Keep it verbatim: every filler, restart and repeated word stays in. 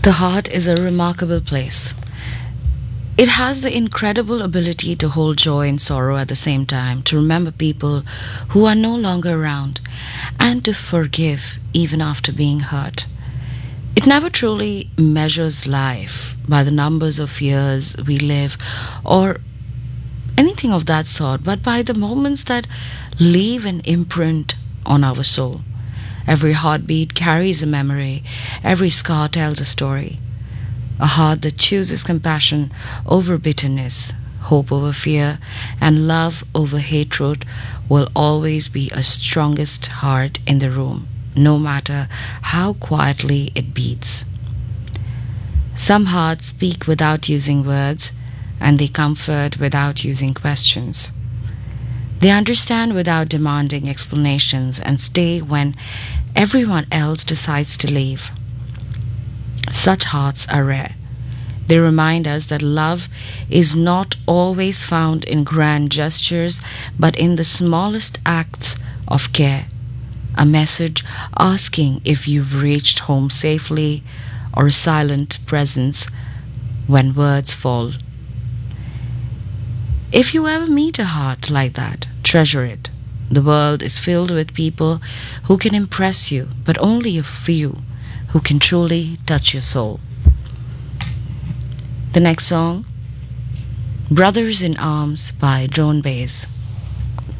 The heart is a remarkable place. It has the incredible ability to hold joy and sorrow at the same time, to remember people who are no longer around, and to forgive even after being hurt. It never truly measures life by the numbers of years we live or anything of that sort, but by the moments that leave an imprint on our soul. Every heartbeat carries a memory, every scar tells a story. A heart that chooses compassion over bitterness, hope over fear, and love over hatred will always be a strongest heart in the room, no matter how quietly it beats. Some hearts speak without using words, and they comfort without using questions. They understand without demanding explanations and stay when everyone else decides to leave. Such hearts are rare. They remind us that love is not always found in grand gestures, but in the smallest acts of care. A message asking if you've reached home safely, or a silent presence when words fall. If you ever meet a heart like that, treasure it. The world is filled with people who can impress you, but only a few who can truly touch your soul. The next song, Brothers in Arms by Joan Baez.